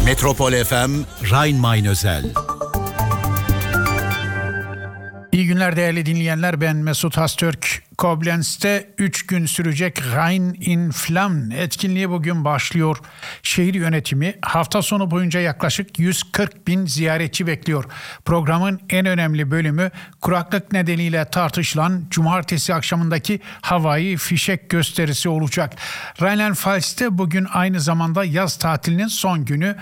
Metropol FM Rhein-Main özel. İyi günler değerli dinleyenler, ben Mesut Hastürk. Koblenz'te 3 gün sürecek Rhein in Flammen etkinliği bugün başlıyor. Şehir yönetimi hafta sonu boyunca yaklaşık 140 bin ziyaretçi bekliyor. Programın en önemli bölümü kuraklık nedeniyle tartışılan cumartesi akşamındaki havai fişek gösterisi olacak. Rheinland-Pfalz'te bugün aynı zamanda yaz tatilinin son günü.